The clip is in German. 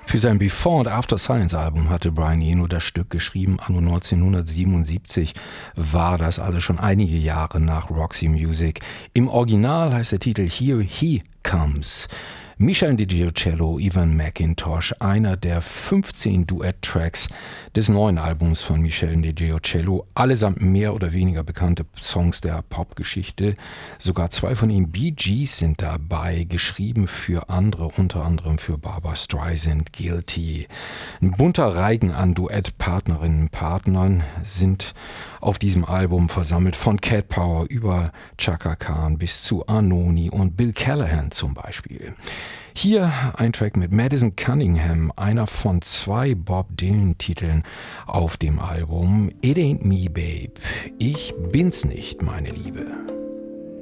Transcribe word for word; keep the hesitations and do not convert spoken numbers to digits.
Für sein Before and After Science Album hatte Brian Eno das Stück geschrieben. Anno neunzehnhundertsiebenundsiebzig war das, also schon einige Jahre nach Roxy Music. Im Original heißt der Titel Here He Comes. Michel DiGiocello, Ivan McIntosh, einer der fünfzehn Duett-Tracks des neuen Albums von Michel DiGiocello, allesamt mehr oder weniger bekannte Songs der Popgeschichte. Sogar zwei von den Bee Gees sind dabei, geschrieben für andere, unter anderem für Barbra Streisand, Guilty. Ein bunter Reigen an Duettpartnerinnen und Partnern sind auf diesem Album versammelt, von Cat Power über Chaka Khan bis zu Arnoni und Bill Callahan zum Beispiel. Hier ein Track mit Madison Cunningham, einer von zwei Bob Dylan-Titeln auf dem Album It Ain't Me, Babe. Ich bin's nicht, meine Liebe.